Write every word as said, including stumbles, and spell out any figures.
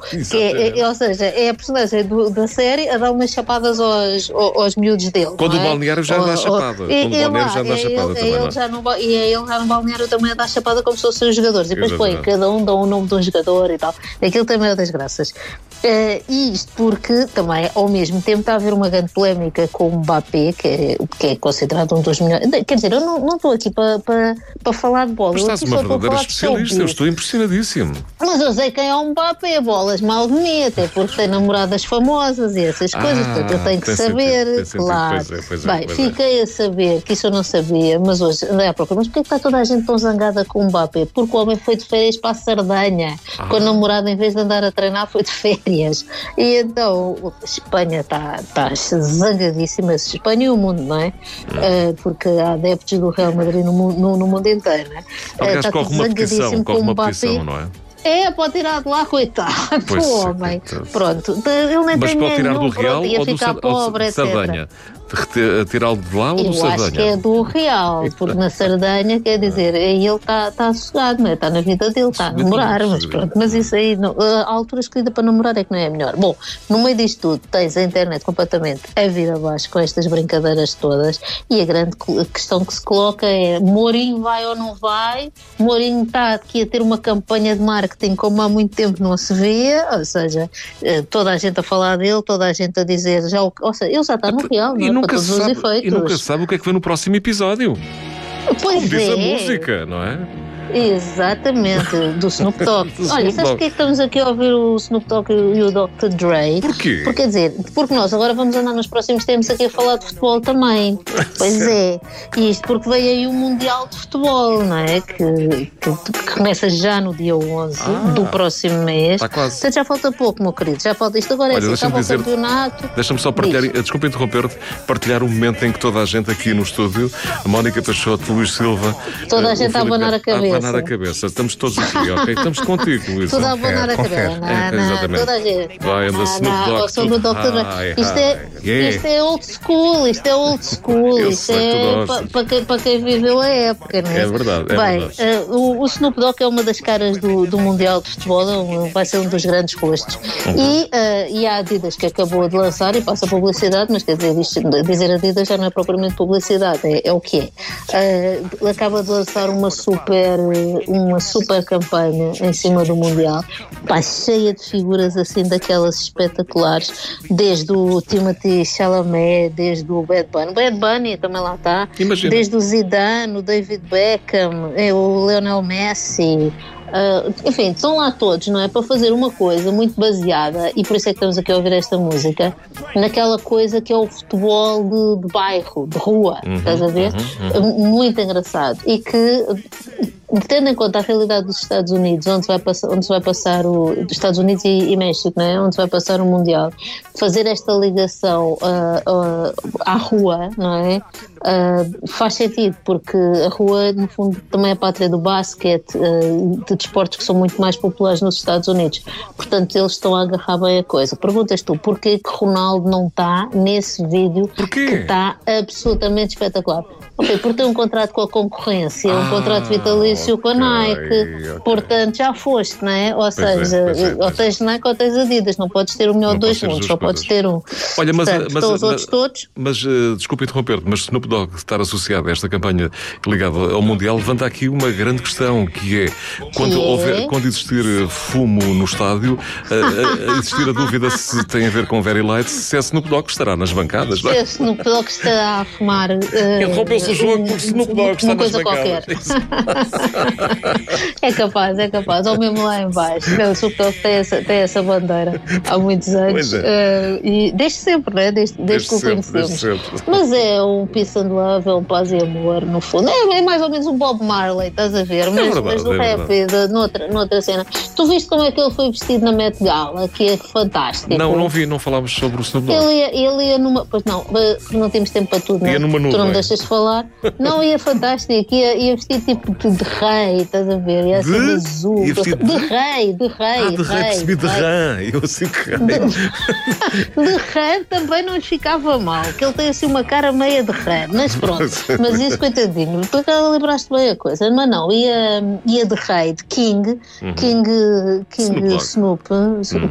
que é, é, ou seja, é a personagem do, da série a dar umas chapadas aos, aos, aos miúdos dele. Quando não o é? balneário já Ou- dá ou- chapada. e- Quando o e balneário lá, já dá é chapada ele- também, ele não é? já no ba- E é ele já no balneário também a dar chapada como se fossem os jogadores. E depois põe, Exatamente. cada um dá o nome de um jogador e tal. Aquilo também é das graças. Eh, E isto porque também, ao mesmo tempo, está a haver uma grande polémica com o Mbappé, que é, que é considerado um dos melhores. Quer dizer, eu não não estou aqui para para para falar de bola. Mas Eu estás aqui uma só estou a verdadeira falar de especialista, eu showbiz. estou impressionadíssimo. Mas eu sei quem é o Mbappé, bolas mal de mim, até porque tem namoradas famosas e essas coisas, Ah, portanto eu tenho que tem saber, sentido, tem sentido, claro. pois é, pois é, Bem, pois é. fiquei a saber que isso eu não sabia, mas hoje andei à procura. Mas porquê que está toda a gente tão zangada com o Mbappé? Porque o homem foi de férias para a Sardanha, Ah. com a namorada, em vez de andar a treinar, foi de férias. E então, a Espanha está tá zangadíssima, Espanha e o mundo, não é? Uh, porque há adeptos do Real Madrid no, mu- no, no mundo inteiro, não é? Aliás, Está corre tudo uma petição, zangadíssimo corre com o uma Mbappé. petição, não é? É, pode tirar de lá, coitado, Pois, o homem. coitado. Pronto, ele nem Mas tem pode dinheiro tirar do nenhum, Real pronto, ia ou do ficar Sa- ou pobre, de etcétera. Sardanha? De rete- Tirá-lo de lá ou do Eu Sardanha? acho que é do Real, porque na Sardanha, quer dizer, aí ele está tá sossegado, não é? Está na vida dele, está a namorar, mas pronto, mas isso aí, não, a altura escolhida para namorar é que não é a melhor. Bom, no meio disto tudo, tens a internet completamente a vir abaixo com estas brincadeiras todas e a grande co- questão que se coloca é: Mourinho vai ou não vai? Mourinho está aqui a ter uma campanha de marketing como há muito tempo não se via, ou seja, eh, toda a gente a falar dele, toda a gente a dizer, já, o- ou seja, ele já está no Real, não E é? nunca, Para se todos os sabe, efeitos. e nunca se sabe o que é que vem no próximo episódio. Pois Como diz é. a música, não é? Exatamente, do Snoop Dogg. Do Olha, Snoop sabes Dogg. porque é que estamos aqui a ouvir o Snoop Dogg e o doutor Dre? Porquê? Porque, quer dizer, porque nós agora vamos andar nos próximos tempos aqui a falar de futebol também. Pois é. E isto porque veio aí o Mundial de Futebol, não é? Que, que, que começa já no dia onze Ah, do próximo mês. está quase. Portanto, já falta pouco, meu querido. Já falta isto agora, é Olha, assim, deixa-me acaba o dizer- campeonato. Deixa-me só partilhar, Diz. desculpa interromper-te, partilhar o momento em que toda a gente aqui no estúdio, a Mónica Peixoto, Luís Silva, Toda a eh, o gente a Filipe abanar a Neto, cabeça. abanar a cabeça. Estamos todos aqui, ok? Estamos contigo, Luís. Tudo a abanar a confere. cabeça. Não, É, não, exatamente. toda a gente. Vai, anda Não, Snoop não, Dogg, eu sou do tudo. doutor Dre. Hi, Isto é, hi. Yeah. isto é old school, isto é old school, Eu isto sei, tu é gostas. para pa quem, pa quem viveu a época, não é? É verdade, é Bem, verdade. eh, o, o Snoop Dogg é uma das caras do, do Mundial de Futebol, é um- vai ser um dos grandes rostos. Uhum. E, eh, e a Adidas, que acabou de lançar, e passa publicidade, mas quer dizer, isto, dizer Adidas já não é propriamente publicidade, é, é o que é. Eh, acaba de lançar uma super, uma super campanha em cima do Mundial, pá, cheia de figuras assim daquelas espetaculares, desde o Timothée Chalamet, desde o Bad Bunny, o Bad Bunny também lá está, Imagina. desde o Zidane, o David Beckham, eh, o Lionel Messi. Uh, enfim, estão lá todos, não é? Para fazer uma coisa muito baseada, e por isso é que estamos aqui a ouvir esta música, naquela coisa que é o futebol de, de bairro, de rua, estás a ver? Muito engraçado. E que, tendo em conta a realidade dos Estados Unidos, onde se vai passar, onde se vai passar o, dos Estados Unidos e, e México, não é? Onde se vai passar o Mundial, fazer esta ligação uh, uh, à rua, não é? Uh, faz sentido, porque a rua, no fundo, também é a pátria do basquete, uh, de desportos que são muito mais populares nos Estados Unidos. Portanto, eles estão a agarrar bem a coisa. Perguntas tu, porquê que Ronaldo não está nesse vídeo Porquê? que está absolutamente espetacular? Ok, porque tem um contrato com a concorrência, um Ah, contrato vitalício com a ok, Nike, ok. portanto já foste, não é? Ou é, seja, pois é, ou pois é. tens Nike ou tens Adidas, não podes ter o melhor Não de dois podes ter as mundos, duas só podes coisas. ter um. Olha, mas, portanto, mas, estão os mas, outros todos. mas uh, desculpa interromper-te, mas Snoop Dogg estar associado a esta campanha ligada ao Mundial levanta aqui uma grande questão, que é quando, Que é? houver, quando existir uh, fumo no estádio, uh, uh, existir a dúvida se tem a ver com Very Light, se é Snoop Dogg que estará nas bancadas, não é? Se o Snoop Dogg está a fumar. Uh, Interrompeu-se o jogo porque Snoop Dogg está uma nas coisa qualquer. bancadas. É capaz, é capaz. Ou mesmo lá em baixo. O Snoop Dogg tem essa, tem essa bandeira há muitos anos. Pois é. Uh, e desde sempre, né? Desde, desde, Desde que o sempre, conhecemos. desde sempre. Mas é um peace and love, é um paz e amor, no fundo. É, é mais ou menos um Bob Marley, estás a ver? Mas, verdade, mas do é rap, de, noutra, noutra cena. Tu viste como é que ele foi vestido na Met Gala, que é fantástico. Não, não vi, não falámos sobre o Snoop Dogg. Ele ia, ele ia numa. Pois não, não temos tempo para tudo, Ia não. numa Tu não nuvem. me deixas falar. Não, ia fantástico, ia, ia vestir tipo de, de rei, estás a ver? Ia ser De? de azul. Ia vestir de... de- rei, de rei. Ah, de rei, percebi de rã. Eu assim que rei. De rei também não lhe ficava mal, que ele tem assim uma cara meia de rei, mas pronto. Mas isso, coitadinho, por acaso lembraste bem a coisa. Mas não, ia, ia de rei, de King, King, King Snoop Dogg. Snoop,